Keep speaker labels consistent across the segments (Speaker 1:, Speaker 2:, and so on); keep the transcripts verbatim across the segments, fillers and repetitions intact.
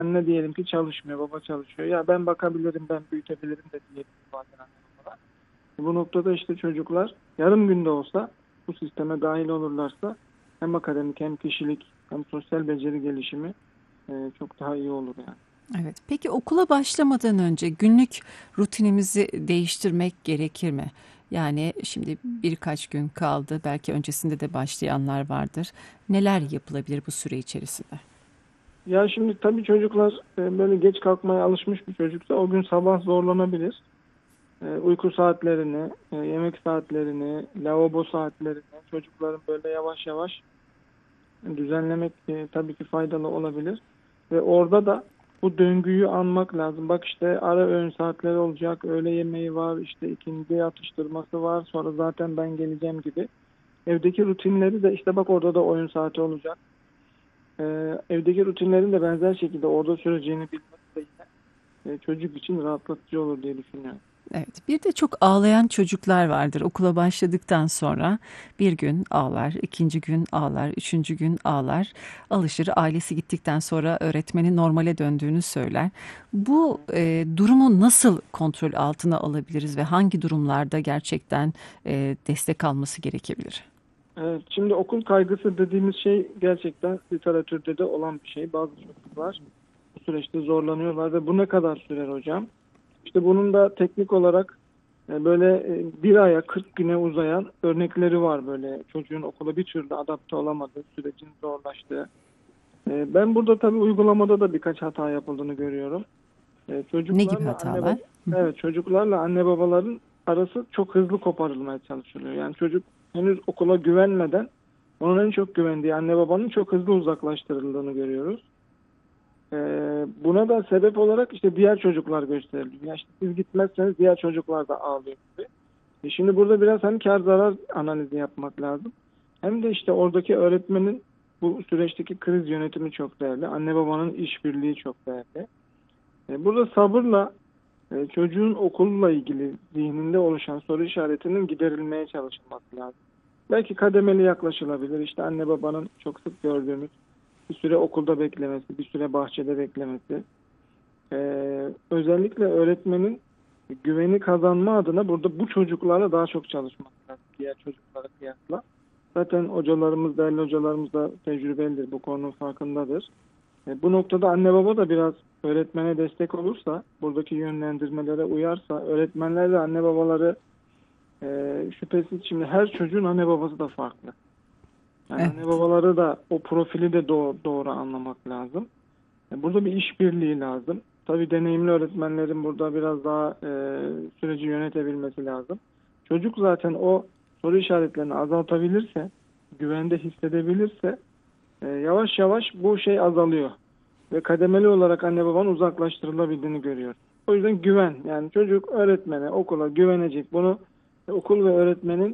Speaker 1: Anne diyelim ki çalışmıyor, baba çalışıyor. Ya ben bakabilirim, ben büyütebilirim de diyelim bazen anne babalar. Bu noktada işte çocuklar yarım günde olsa bu sisteme dahil olurlarsa hem akademik hem kişilik hem sosyal beceri gelişimi e, çok daha iyi olur yani.
Speaker 2: Evet. Peki okula başlamadan önce günlük rutinimizi değiştirmek gerekir mi? Yani şimdi birkaç gün kaldı, belki öncesinde de başlayanlar vardır. Neler yapılabilir bu süre içerisinde?
Speaker 1: Ya şimdi tabii çocuklar e, böyle geç kalkmaya alışmış bir çocuksa o gün sabah zorlanabilir. E, uyku saatlerini, e, yemek saatlerini, lavabo saatlerini çocukların böyle yavaş yavaş düzenlemek e, tabii ki faydalı olabilir. Ve orada da bu döngüyü anmak lazım. Bak işte ara öğün saatleri olacak, öğle yemeği var, işte ikindi atıştırması var, sonra zaten ben geleceğim gibi. Evdeki rutinleri de işte bak orada da oyun saati olacak. Ee, evdeki rutinlerin de benzer şekilde orada süreceğini bilmek de yine e, çocuk için rahatlatıcı olur diye düşünüyorum.
Speaker 2: Evet, bir de çok ağlayan çocuklar vardır. Okula başladıktan sonra bir gün ağlar, ikinci gün ağlar, üçüncü gün ağlar, alışır. Ailesi gittikten sonra öğretmeni normale döndüğünü söyler. Bu e, durumu nasıl kontrol altına alabiliriz ve hangi durumlarda gerçekten e, destek alması gerekebilir?
Speaker 1: Evet, şimdi okul kaygısı dediğimiz şey gerçekten literatürde de olan bir şey. Bazı çocuklar bu süreçte zorlanıyorlar ve bu ne kadar sürer hocam? İşte bunun da teknik olarak e, böyle e, bir aya kırk güne uzayan örnekleri var böyle çocuğun okula bir türlü adapte olamadığı, sürecin zorlaştığı. E, Ben burada tabii uygulamada da birkaç hata yapıldığını görüyorum. E,
Speaker 2: Ne gibi
Speaker 1: Çocuklarla anne baba
Speaker 2: hatalar? Hı hı.
Speaker 1: evet çocuklarla anne babaların arası çok hızlı koparılmaya çalışılıyor. Yani çocuk henüz okula güvenmeden onun en çok güvendiği anne babanın çok hızlı uzaklaştırıldığını görüyoruz. Ee, buna da sebep olarak işte diğer çocuklar gösteriliyor. Ya işte siz gitmezseniz diğer çocuklar da ağlıyor gibi. E şimdi burada biraz hem kar zarar analizi yapmak lazım. Hem de işte oradaki öğretmenin bu süreçteki kriz yönetimi çok değerli. Anne babanın işbirliği çok değerli. E, burada sabırla e, çocuğun okulla ilgili zihninde oluşan soru işaretinin giderilmeye çalışılması lazım. Belki kademeli yaklaşılabilir. İşte anne babanın çok sık gördüğümüz bir süre okulda beklemesi, bir süre bahçede beklemesi. Ee, özellikle öğretmenin güveni kazanma adına burada bu çocuklarla daha çok çalışmak lazım diğer çocuklara kıyasla. Zaten hocalarımız, değerli hocalarımız da tecrübelidir, bu konunun farkındadır. E, bu noktada anne baba da biraz öğretmene destek olursa, buradaki yönlendirmelere uyarsa, öğretmenlerle anne babaları e, şüphesiz şimdi her çocuğun anne babası da farklı. Yani anne
Speaker 2: Evet.
Speaker 1: babaları da o profili de doğru, doğru anlamak lazım. E, Burada bir işbirliği lazım. Tabii deneyimli öğretmenlerin burada biraz daha e, süreci yönetebilmesi lazım. Çocuk zaten o soru işaretlerini azaltabilirse, güvende hissedebilirse e, yavaş yavaş bu şey azalıyor. Ve kademeli olarak anne babanın uzaklaştırılabildiğini görüyor. O yüzden güven. Yani çocuk öğretmene, okula güvenecek. Bunu e, okul ve öğretmenin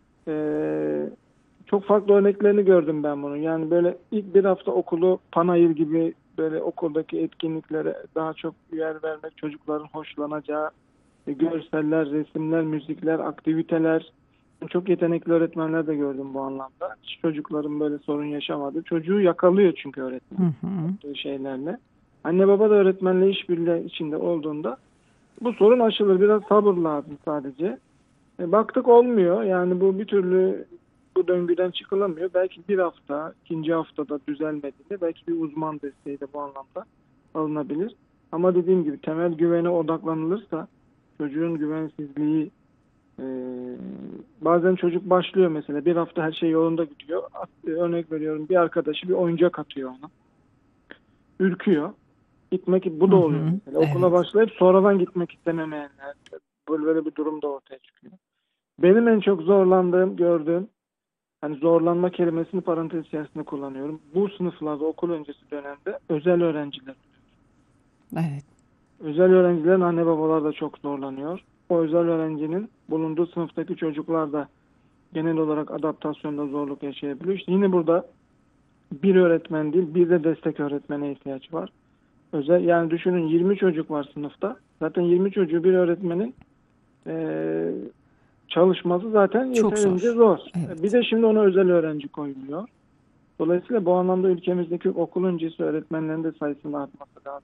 Speaker 1: e, çok farklı örneklerini gördüm ben bunun. Yani böyle ilk bir hafta okulu panayır gibi böyle okuldaki etkinliklere daha çok yer vermek, çocukların hoşlanacağı e, görseller, resimler, müzikler, aktiviteler. Çok yetenekli öğretmenler de gördüm bu anlamda. Hiç çocukların böyle sorun yaşamadı. Çocuğu yakalıyor çünkü öğretmen
Speaker 2: Hı hı.
Speaker 1: yaptığı şeylerle. Anne baba da öğretmenle işbirliği içinde olduğunda bu sorun aşılır. Biraz sabır lazım sadece. E, baktık olmuyor. Yani bu bir türlü bu döngüden çıkılamıyor. Belki bir hafta, ikinci haftada düzelmediğinde belki bir uzman desteği de bu anlamda alınabilir. Ama dediğim gibi temel güvene odaklanılırsa çocuğun güvensizliği e, bazen çocuk başlıyor mesela bir hafta her şey yolunda gidiyor. At- Örnek veriyorum bir arkadaşı bir oyuncak atıyor ona. Ürküyor. Gitmek bu
Speaker 2: Hı
Speaker 1: da oluyor
Speaker 2: hı.
Speaker 1: mesela. Okula
Speaker 2: Evet.
Speaker 1: başlayıp sonradan gitmek istememeyenler. Böyle, böyle bir durum da ortaya çıkıyor. Benim en çok zorlandığım, gördüğüm, hani zorlanma kelimesini parantez içerisinde kullanıyorum. Bu sınıflarda okul öncesi dönemde özel öğrenciler.
Speaker 2: Evet.
Speaker 1: Özel öğrencilerin anne babalar da çok zorlanıyor. O özel öğrencinin bulunduğu sınıftaki çocuklar da genel olarak adaptasyonda zorluk yaşayabiliyor. İşte yine burada bir öğretmen değil, bir de destek öğretmene ihtiyaç var. Özel, yani düşünün yirmi çocuk var sınıfta. Zaten yirmi çocuğu bir öğretmenin eee, çalışması zaten
Speaker 2: Çok
Speaker 1: yeterince
Speaker 2: zor.
Speaker 1: zor. Bir
Speaker 2: Evet.
Speaker 1: de şimdi ona özel öğrenci koyuluyor. Dolayısıyla bu anlamda ülkemizdeki okul öncesi öğretmenlerin de sayısının artması lazım.